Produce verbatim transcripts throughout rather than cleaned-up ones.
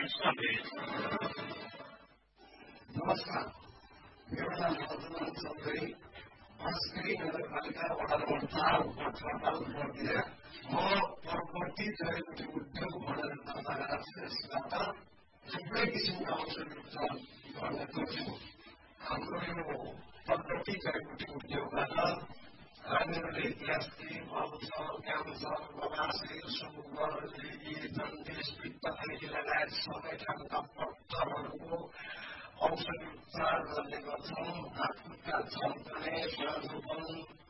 नमस्कार, मेरो नाम मधुमन चौधरी, बाँसगढी नगरपालिका वडा नम्बर चार उपप्रधान। म प्रपर्टी जडीबुटी उद्योग भनेर दर्ता गरेर यसबाट थुप्रै किसिमका अवसरहरू गर्ने गर्छु। हाम्रो यो प्रपर्टी जडीबुटी उद्योगबाट हामीहरूले इतिहास भएको छ, ज्ञान छ, लगासे सुगर लिगी जन्डिस पित्तदेखि लगायत सबै खालका पत्थरहरूको औषधि उपचार गर्ने गर्छौँ। हातखुट्टा झल्कने, स्वादोपन,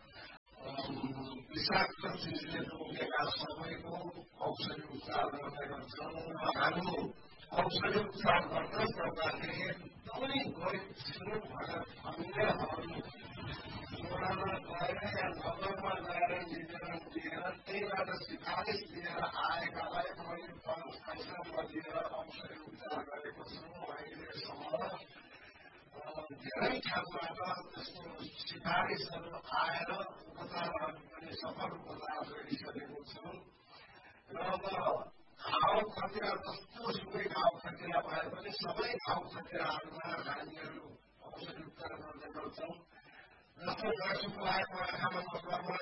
विषाक्त चिजले रोकेका सबैको औषधि उपचार गर्ने गर्छौँ। हामी औषधि उपचार गर्न पर्दाखेरि एकदमै गरिब छौँ भनेर अन्यहरू वडामा गएर या नगरमा गएर निवेदन दिएर त्यहीबाट सिफारिस दिएर आएकालाई मैले पाँच पैसा नदिएर औषधि उपचार गरेको छौँ। अहिलेसम्म धेरै ठाउँबाट त्यस्तो सिफारिसहरू आएर उपचारहरू पनि सफल उपचार गरिसकेको छौँ। र अब घाउ खटिरा जस्तोसुकै घाउ खटिरा भए पनि सबै घाउ खटिराहरूमा हामीहरू औषधि उपचार गर्ने गर्छौँ। जस्तो नसुको आएको आँखामा नपर्न,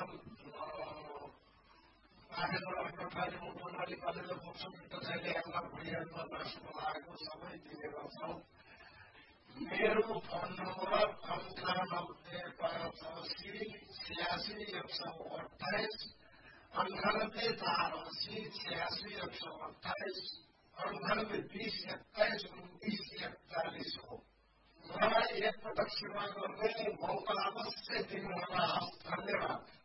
पाखेर कठारी मुटु नलिकलेर पुग्छ पित्त छैन हेर्न भुँडीहरूमा नसुको लागेको सबै दिने गर्छौँ। मेरो फोन नम्बर अन्ठानब्बे पाँच असी छ्यासी एक सौ अठाइस, अन्ठानब्बे चार असी छ्यासी एक सौ अठाइस, अन्ठानब्बे बिस एक्काइस उन्तिस एकचालिस हो। मलाई एकपटक सेवा गर्ने मौका अवश्य दिनुहोला। धन्यवाद।